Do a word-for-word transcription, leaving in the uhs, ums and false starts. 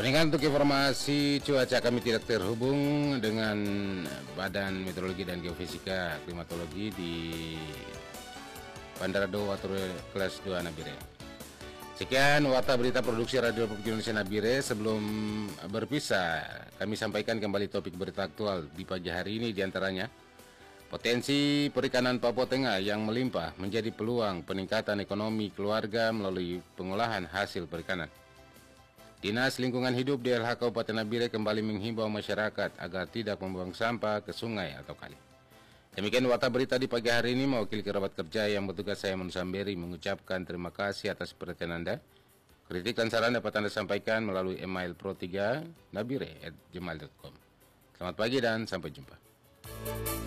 Peningkatan untuk informasi cuaca, kami tidak terhubung dengan Badan Meteorologi dan Geofisika Klimatologi di Bandara Dowa kelas dua Nabire. Sekian warta berita produksi Radio Republik Indonesia Nabire. Sebelum berpisah, kami sampaikan kembali topik berita aktual di pagi hari ini, diantaranya potensi perikanan Papua Tengah yang melimpah menjadi peluang peningkatan ekonomi keluarga melalui pengolahan hasil perikanan. Dinas Lingkungan Hidup D L H Kabupaten Nabire kembali menghimbau masyarakat agar tidak membuang sampah ke sungai atau kali. Demikian warta berita di pagi hari ini. Mewakili kerabat kerja yang bertugas, saya Monsamberi mengucapkan terima kasih atas perhatian Anda. Kritik dan saran dapat Anda sampaikan melalui email pro tiga nabire at gmail dot com. Selamat pagi dan sampai jumpa.